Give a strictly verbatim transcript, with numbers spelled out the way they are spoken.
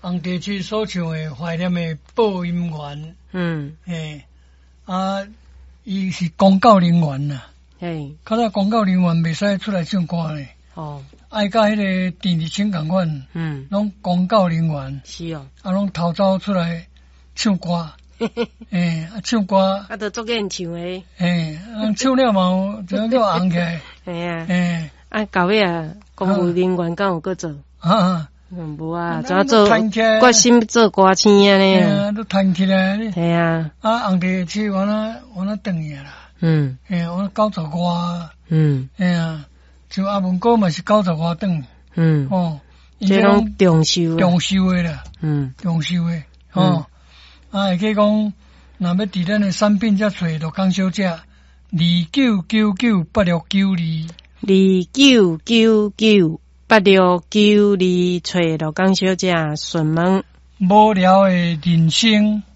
红地区所唱的怀念的播音员， 嗯， 诶，啊，伊是公教人员呐， 嘿， 较早公教人员袂使出来唱歌咧， 哦， 爱甲迄个电视厅共款， 嗯， 拢公教人员， 是哦， 啊，拢头早出来唱歌，诶，啊，唱歌， 啊，都做演唱诶， 诶，啊，唱了嘛，就叫红起来， 嘿啊， 诶， 啊，到尾啊，公务人员敢有搁做？ 啊， 嗯，无啊， 啊怎做弹起来决心做歌星啊嘿呢？ 啊，都弹起来咧， 系啊， 啊，红地区我那我那等去啦， 嗯诶，我九十外， 嗯嘿啊，像阿文哥嘛是九十外等， 嗯， 哦， 这拢重修啊， 重修的啦， 嗯重修的，哦，啊，会记讲，若要伫咱的产品遮找着讲小姐，二九九九八六九二， 二九九九八六九二，找罗江小姐询问。 无聊的人生。